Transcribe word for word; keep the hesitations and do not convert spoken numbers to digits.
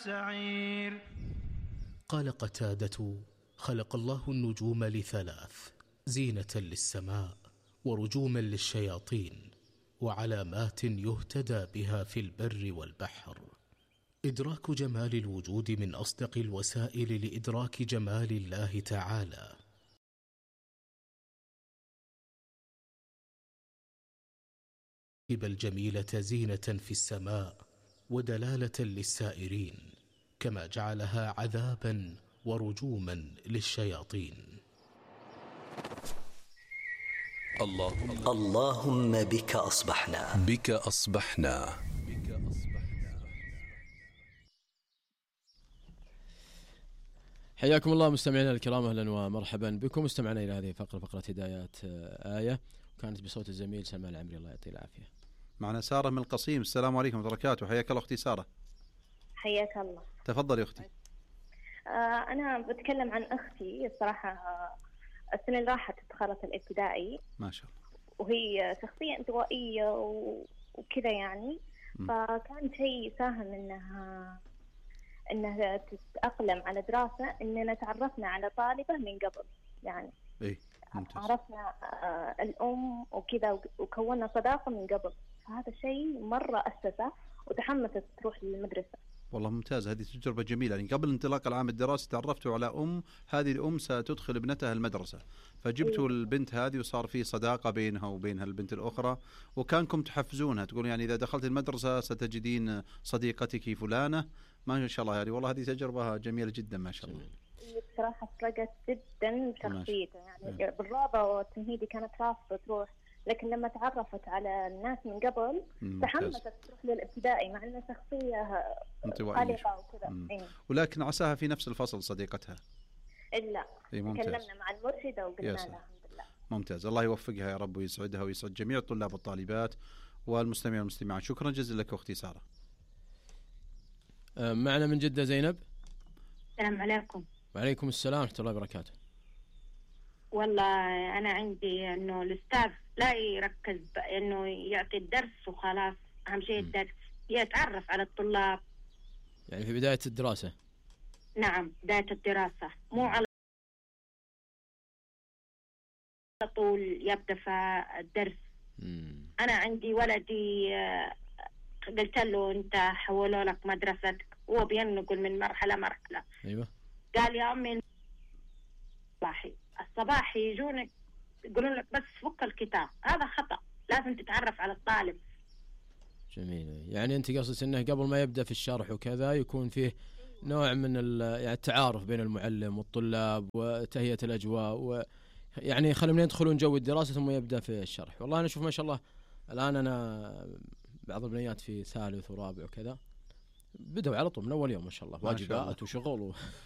سعير. قال قتادة: خلق الله النجوم لثلاث: زينة للسماء، ورجوما للشياطين، وعلامات يهتدى بها في البر والبحر. إدراك جمال الوجود من أصدق الوسائل لإدراك جمال الله تعالى. الجميلة زينة في السماء ودلالة للسائرين، كما جعلها عذابا ورجوما للشياطين. اللهم اللهم بك أصبحنا بك أصبحنا حياكم الله مستمعينا الكرام، اهلا ومرحبا بكم. استمعنا الى هذه الفقره، فقره هدايات آية، وكانت بصوت الزميل سلمان العمري، الله يعطيه العافيه. معنا سارة من القصيم. السلام عليكم ورحمة الله وبركاته. حياك الله اختي سارة. حياك الله. تفضلي اختي. آه انا بتكلم عن اختي. الصراحه آه السنه اللي راحت دخلت الابتدائي ما شاء الله، وهي شخصيه انطوائيه وكذا يعني م. فكان شيء ساهم انها انها تتأقلم على دراسة، اننا تعرفنا على طالبة من قبل يعني. ايه عرفنا آه الام وكذا، وكونا صداقة من قبل، فهذا الشيء مرة أسسه وتحمست تروح للمدرسة. والله ممتاز، هذه تجربة جميلة. يعني قبل انطلاق العام الدراسي تعرفتوا على أم، هذه الأم ستدخل ابنتها المدرسة، فجبتوا إيه؟ البنت هذه وصار في صداقة بينها وبين البنت الأخرى، وكانكم تحفزونها تقول يعني إذا دخلت المدرسة ستجدين صديقتك فلانة. ما شاء الله، يعني والله هذه تجربة جميلة جدا ما شاء الله. بصراحة فرقت جدا بشخصيته، يعني إيه؟ بالرابع والتمهيدي كانت رافضة تروح، لكن لما تعرفت على الناس من قبل تحمست تروح للابتدائي، مع انها شخصيه قلقه وكذا. إيه؟ ولكن عساها في نفس الفصل صديقتها. الا تكلمنا مع المرشده وقلنا لها الحمد لله. ممتاز، الله يوفقها يا رب ويسعدها ويسعد جميع الطلاب والطالبات والمستمعين والمستمعات. شكرا جزيلا لك اختي ساره. معنا من جده زينب. السلام عليكم. وعليكم السلام ورحمه الله وبركاته. والله أنا عندي إنه الأستاذ لا يركز إنه يعطي الدرس وخلاص، أهم شيء الدرس، يتعرف على الطلاب. يعني في بداية الدراسة. نعم بداية الدراسة، مو على طول يبدأ في الدرس. مم. أنا عندي ولدي قلت له أنت حولوا لك مدرستك، هو بينقل من مرحلة مرحلة. أيوة. قال يا أمي الصباحي الصباحي يجونك يقولون لك بس فك الكتاب، هذا خطأ، لازم تتعرف على الطالب. جميل. يعني أنت قصدك أنه قبل ما يبدأ في الشرح وكذا يكون فيه نوع من يعني التعارف بين المعلم والطلاب وتهيئة الأجواء، ويعني خلهم يدخلون جو الدراسة ثم يبدأ في الشرح. والله أنا أشوف ما شاء الله الآن أنا بعض البنيات في ثالث ورابع وكذا بدأوا على طول من أول يوم ما شاء الله، واجبات وشغل و...